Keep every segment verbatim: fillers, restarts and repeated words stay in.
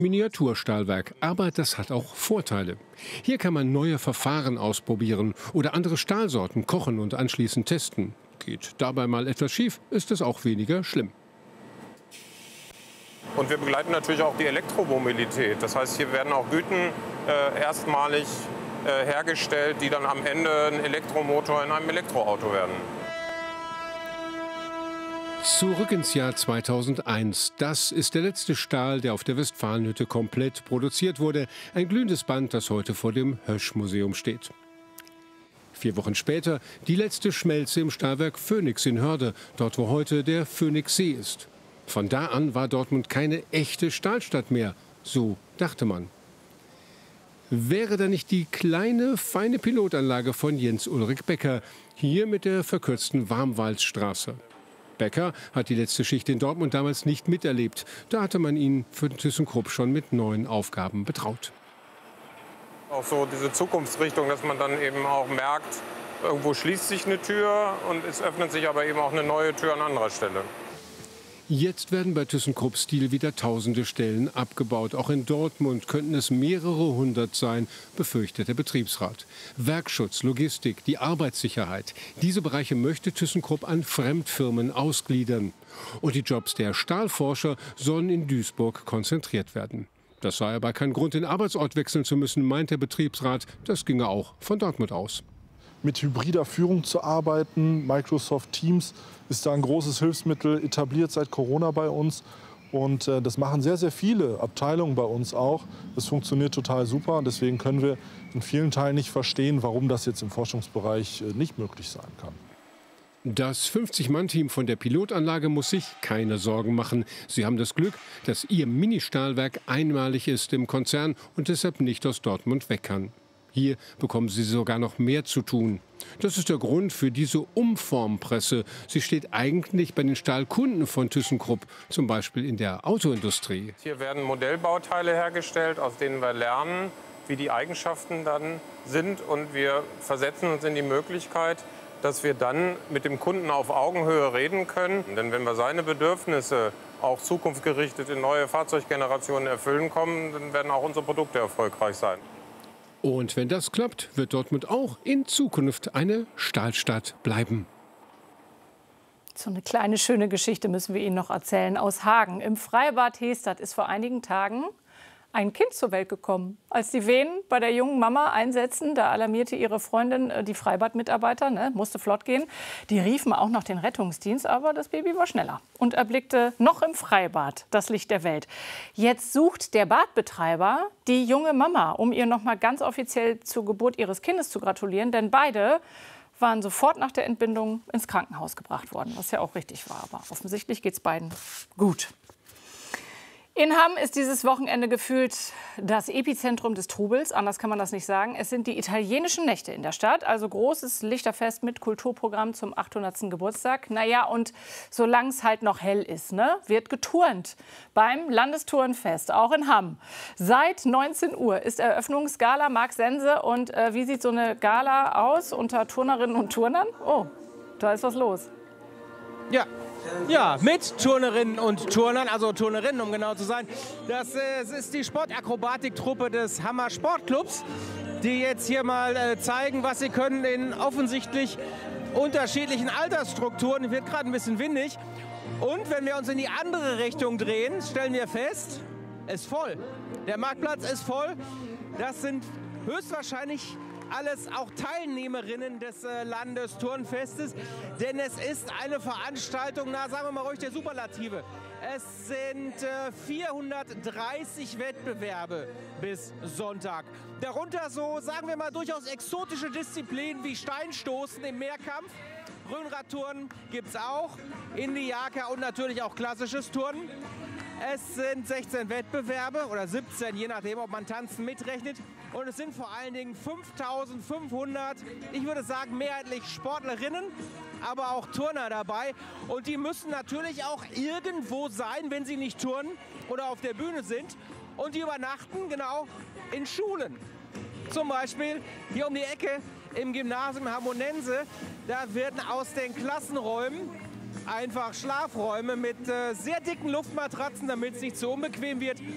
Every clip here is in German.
Miniaturstahlwerk, aber das hat auch Vorteile. Hier kann man neue Verfahren ausprobieren oder andere Stahlsorten kochen und anschließend testen. Geht dabei mal etwas schief, ist es auch weniger schlimm. Und wir begleiten natürlich auch die Elektromobilität. Das heißt, hier werden auch Güten äh, erstmalig äh, hergestellt, die dann am Ende ein Elektromotor in einem Elektroauto werden. Zurück ins Jahr zweitausendeins. Das ist der letzte Stahl, der auf der Westfalenhütte komplett produziert wurde. Ein glühendes Band, das heute vor dem Hösch-Museum steht. Vier Wochen später die letzte Schmelze im Stahlwerk Phoenix in Hörde, dort wo heute der Phoenixsee ist. Von da an war Dortmund keine echte Stahlstadt mehr, so dachte man. Wäre da nicht die kleine, feine Pilotanlage von Jens-Ulrich Becker, hier mit der verkürzten Warmwaldstraße. Becker hat die letzte Schicht in Dortmund damals nicht miterlebt. Da hatte man ihn für ThyssenKrupp schon mit neuen Aufgaben betraut. Auch so diese Zukunftsrichtung, dass man dann eben auch merkt, irgendwo schließt sich eine Tür und es öffnet sich aber eben auch eine neue Tür an anderer Stelle. Jetzt werden bei ThyssenKrupp Steel wieder tausende Stellen abgebaut. Auch in Dortmund könnten es mehrere hundert sein, befürchtet der Betriebsrat. Werkschutz, Logistik, die Arbeitssicherheit. Diese Bereiche möchte ThyssenKrupp an Fremdfirmen ausgliedern. Und die Jobs der Stahlforscher sollen in Duisburg konzentriert werden. Das sei aber kein Grund, den Arbeitsort wechseln zu müssen, meint der Betriebsrat. Das ginge auch von Dortmund aus. Mit hybrider Führung zu arbeiten. Microsoft Teams ist da ein großes Hilfsmittel, etabliert seit Corona bei uns. Und äh, das machen sehr, sehr viele Abteilungen bei uns auch. Das funktioniert total super. Und deswegen können wir in vielen Teilen nicht verstehen, warum das jetzt im Forschungsbereich äh, nicht möglich sein kann. Das fünfzig-Mann-Team von der Pilotanlage muss sich keine Sorgen machen. Sie haben das Glück, dass ihr Ministahlwerk einmalig ist im Konzern und deshalb nicht aus Dortmund weg kann. Hier bekommen sie sogar noch mehr zu tun. Das ist der Grund für diese Umformpresse. Sie steht eigentlich bei den Stahlkunden von ThyssenKrupp, zum Beispiel in der Autoindustrie. Hier werden Modellbauteile hergestellt, aus denen wir lernen, wie die Eigenschaften dann sind. Und wir versetzen uns in die Möglichkeit, dass wir dann mit dem Kunden auf Augenhöhe reden können. Denn wenn wir seine Bedürfnisse auch zukunftsgerichtet in neue Fahrzeuggenerationen erfüllen kommen, dann werden auch unsere Produkte erfolgreich sein. Und wenn das klappt, wird Dortmund auch in Zukunft eine Stahlstadt bleiben. So eine kleine schöne Geschichte müssen wir Ihnen noch erzählen aus Hagen. Im Freibad Hestad ist vor einigen Tagen ein Kind zur Welt gekommen. Als die Wehen bei der jungen Mama einsetzten, da alarmierte ihre Freundin die Freibadmitarbeiter, ne, musste flott gehen. Die riefen auch noch den Rettungsdienst, aber das Baby war schneller und erblickte noch im Freibad das Licht der Welt. Jetzt sucht der Badbetreiber die junge Mama, um ihr noch mal ganz offiziell zur Geburt ihres Kindes zu gratulieren, denn beide waren sofort nach der Entbindung ins Krankenhaus gebracht worden, was ja auch richtig war. Aber offensichtlich geht es beiden gut. In Hamm ist dieses Wochenende gefühlt das Epizentrum des Trubels, anders kann man das nicht sagen. Es sind die italienischen Nächte in der Stadt, also großes Lichterfest mit Kulturprogramm zum achthundertsten Geburtstag. Naja, und solange es halt noch hell ist, ne, wird geturnt beim Landesturnfest, auch in Hamm. Seit neunzehn Uhr ist Eröffnungsgala, Marc Sense. Und äh, wie sieht so eine Gala aus unter Turnerinnen und Turnern? Oh, da ist was los. Ja. Ja, mit Turnerinnen und Turnern, also Turnerinnen, um genau zu sein. Das äh, ist die Sportakrobatik-Truppe des Hammer Sportclubs, die jetzt hier mal äh, zeigen, was sie können in offensichtlich unterschiedlichen Altersstrukturen. Wird gerade ein bisschen windig. Und wenn wir uns in die andere Richtung drehen, stellen wir fest, es ist voll. Der Marktplatz ist voll. Das sind höchstwahrscheinlich alles auch Teilnehmerinnen des äh, Landesturnfestes, denn es ist eine Veranstaltung, na sagen wir mal ruhig der Superlative. Es sind äh, vierhundertdreißig Wettbewerbe bis Sonntag. Darunter so, sagen wir mal, durchaus exotische Disziplinen wie Steinstoßen im Mehrkampf. Röhnradturnen gibt es auch, Indiaka und natürlich auch klassisches Turnen. Es sind sechzehn Wettbewerbe oder siebzehn, je nachdem, ob man Tanzen mitrechnet. Und es sind vor allen Dingen fünftausendfünfhundert, ich würde sagen mehrheitlich Sportlerinnen, aber auch Turner dabei. Und die müssen natürlich auch irgendwo sein, wenn sie nicht turnen oder auf der Bühne sind. Und die übernachten genau in Schulen. Zum Beispiel hier um die Ecke im Gymnasium Harmonense. Da werden aus den Klassenräumen einfach Schlafräume mit äh, sehr dicken Luftmatratzen, damit es nicht zu unbequem wird,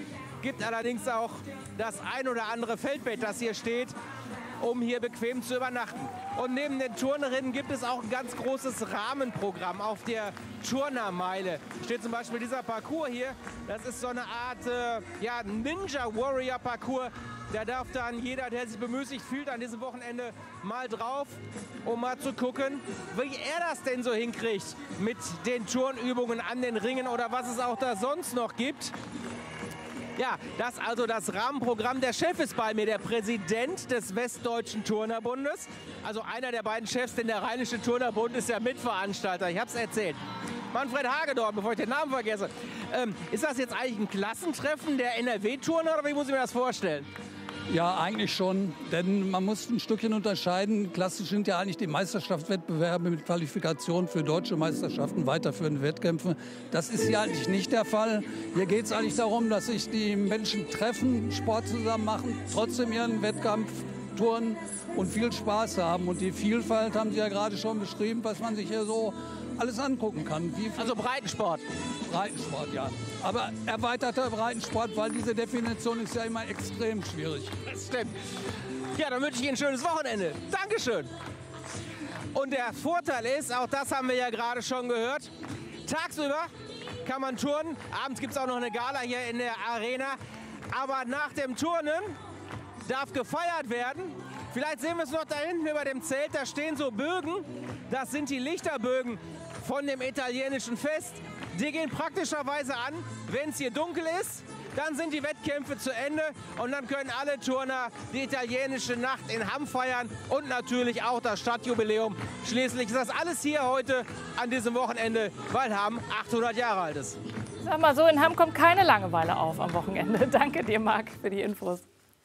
gibt allerdings auch das ein oder andere Feldbett, das hier steht, um hier bequem zu übernachten. Und neben den Turnerinnen gibt es auch ein ganz großes Rahmenprogramm. Auf der Turnermeile steht zum Beispiel dieser Parcours hier. Das ist so eine Art äh, ja, Ninja-Warrior-Parcours. Da darf dann jeder, der sich bemüßigt fühlt, an diesem Wochenende mal drauf, um mal zu gucken, wie er das denn so hinkriegt mit den Turnübungen an den Ringen oder was es auch da sonst noch gibt. Ja, das also das Rahmenprogramm. Der Chef ist bei mir, der Präsident des Westdeutschen Turnerbundes. Also einer der beiden Chefs, denn der Rheinische Turnerbund ist ja Mitveranstalter. Ich habe es erzählt. Manfred Hagedorn, bevor ich den Namen vergesse. Ähm, ist das jetzt eigentlich ein Klassentreffen der N R W-Turner oder wie muss ich mir das vorstellen? Ja, eigentlich schon, denn man muss ein Stückchen unterscheiden. Klassisch sind ja eigentlich die Meisterschaftswettbewerbe mit Qualifikation für deutsche Meisterschaften, weiterführende Wettkämpfe. Das ist hier eigentlich nicht der Fall. Hier geht es eigentlich darum, dass sich die Menschen treffen, Sport zusammen machen, trotzdem ihren Wettkampf turnen und viel Spaß haben. Und die Vielfalt haben Sie ja gerade schon beschrieben, was man sich hier so alles angucken kann. Wie viel also Breitensport. Breitensport, ja. Aber erweiterter Breitensport, weil diese Definition ist ja immer extrem schwierig. Das stimmt. Ja, dann wünsche ich Ihnen ein schönes Wochenende. Dankeschön. Und der Vorteil ist, auch das haben wir ja gerade schon gehört, tagsüber kann man turnen. Abends gibt es auch noch eine Gala hier in der Arena. Aber nach dem Turnen darf gefeiert werden. Vielleicht sehen wir es noch da hinten über dem Zelt. Da stehen so Bögen. Das sind die Lichterbögen von dem italienischen Fest. Die gehen praktischerweise an, wenn es hier dunkel ist. Dann sind die Wettkämpfe zu Ende und dann können alle Turner die italienische Nacht in Hamm feiern und natürlich auch das Stadtjubiläum. Schließlich ist das alles hier heute an diesem Wochenende, weil Hamm achthundert Jahre alt ist. Sag mal so, in Hamm kommt keine Langeweile auf am Wochenende. Danke dir, Marc, für die Infos.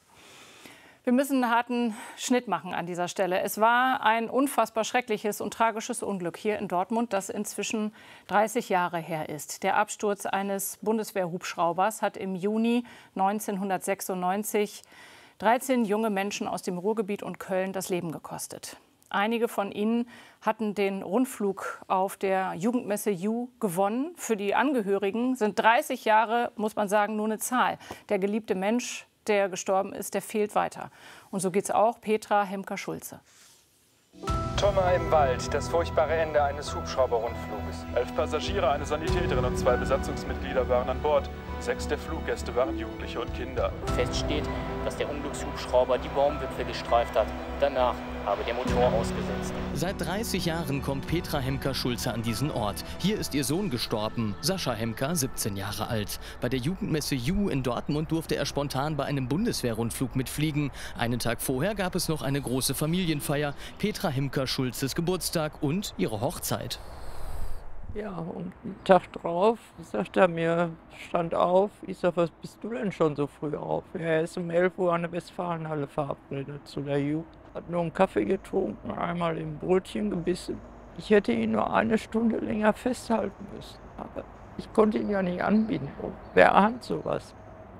Wir müssen einen harten Schnitt machen an dieser Stelle. Es war ein unfassbar schreckliches und tragisches Unglück hier in Dortmund, das inzwischen dreißig Jahre her ist. Der Absturz eines Bundeswehrhubschraubers hat im Juni neunzehnhundertsechsundneunzig dreizehn junge Menschen aus dem Ruhrgebiet und Köln das Leben gekostet. Einige von ihnen hatten den Rundflug auf der Jugendmesse Ju gewonnen. Für die Angehörigen sind dreißig Jahre, muss man sagen, nur eine Zahl. Der geliebte Mensch, der gestorben ist, der fehlt weiter. Und so geht es auch Petra Hemker-Schulze. Trümmer im Wald, das furchtbare Ende eines Hubschrauberrundfluges. Elf Passagiere, eine Sanitäterin und zwei Besatzungsmitglieder waren an Bord. Sechs der Fluggäste waren Jugendliche und Kinder. Fest steht, dass der Unglückshubschrauber die Baumwipfel gestreift hat. Danach habe der Motor ausgesetzt. Seit dreißig Jahren kommt Petra Hemker-Schulze an diesen Ort. Hier ist ihr Sohn gestorben, Sascha Hemker, siebzehn Jahre alt. Bei der Jugendmesse Ju in Dortmund durfte er spontan bei einem Bundeswehrrundflug mitfliegen. Einen Tag vorher gab es noch eine große Familienfeier, Petra Hemker-Schulzes Geburtstag und ihre Hochzeit. Ja, und einen Tag drauf sagt er mir, stand auf, ich sag, was bist du denn schon so früh auf? Ja, er ist um elf Uhr an der Westfalenhalle verabredet zu der Ju. Hat nur einen Kaffee getrunken, einmal im Brötchen gebissen. Ich hätte ihn nur eine Stunde länger festhalten müssen, aber ich konnte ihn ja nicht anbieten. Wer ahnt sowas?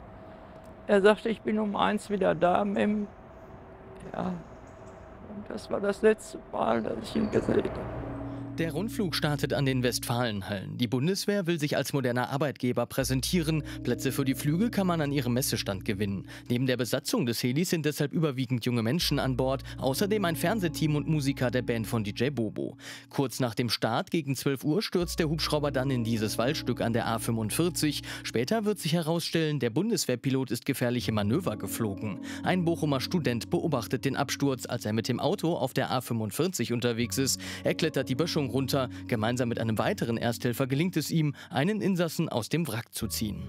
Er sagte, ich bin um eins wieder da, Mem. Ja, und das war das letzte Mal, dass ich ihn gesehen habe. Der Rundflug startet an den Westfalenhallen. Die Bundeswehr will sich als moderner Arbeitgeber präsentieren. Plätze für die Flüge kann man an ihrem Messestand gewinnen. Neben der Besatzung des Helis sind deshalb überwiegend junge Menschen an Bord. Außerdem ein Fernsehteam und Musiker der Band von D J Bobo. Kurz nach dem Start gegen zwölf Uhr stürzt der Hubschrauber dann in dieses Waldstück an der A fünfundvierzig. Später wird sich herausstellen, der Bundeswehrpilot ist gefährliche Manöver geflogen. Ein Bochumer Student beobachtet den Absturz, als er mit dem Auto auf der A fünfundvierzig unterwegs ist. Er klettert die Böschung runter. Gemeinsam mit einem weiteren Ersthelfer gelingt es ihm, einen Insassen aus dem Wrack zu ziehen.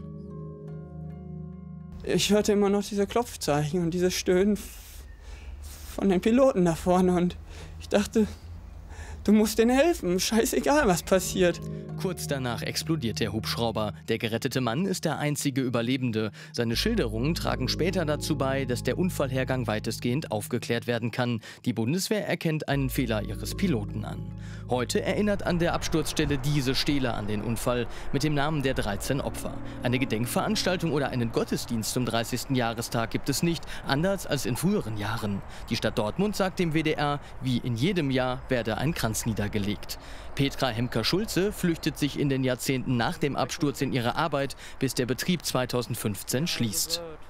Ich hörte immer noch diese Klopfzeichen und diese Stöhnen von den Piloten da vorne und ich dachte, du musst denen helfen, scheißegal was passiert. Kurz danach explodiert der Hubschrauber. Der gerettete Mann ist der einzige Überlebende. Seine Schilderungen tragen später dazu bei, dass der Unfallhergang weitestgehend aufgeklärt werden kann. Die Bundeswehr erkennt einen Fehler ihres Piloten an. Heute erinnert an der Absturzstelle diese Stele an den Unfall mit dem Namen der dreizehn Opfer. Eine Gedenkveranstaltung oder einen Gottesdienst zum dreißigsten Jahrestag gibt es nicht, anders als in früheren Jahren. Die Stadt Dortmund sagt dem W D R, wie in jedem Jahr werde ein Kranz Distanz niedergelegt. Petra Hemker-Schulze flüchtet sich in den Jahrzehnten nach dem Absturz in ihre Arbeit, bis der Betrieb zweitausendfünfzehn schließt.